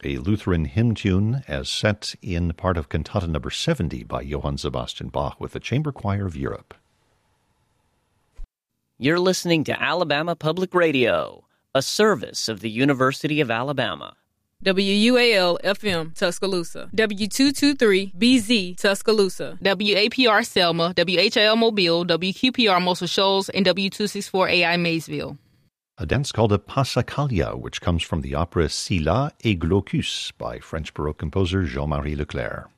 a Lutheran hymn tune as set in part of Cantata No. 70 by Johann Sebastian Bach with the Chamber Choir of Europe. You're listening to Alabama Public Radio, a service of the University of Alabama. WUAL-FM, Tuscaloosa. W223-BZ, Tuscaloosa. WAPR Selma, WHIL Mobile, WQPR Muscle Shoals, and W264AI Maysville. A dance called a Passacaglia, which comes from the opera Scylla et Glaucus by French Baroque composer Jean-Marie Leclerc.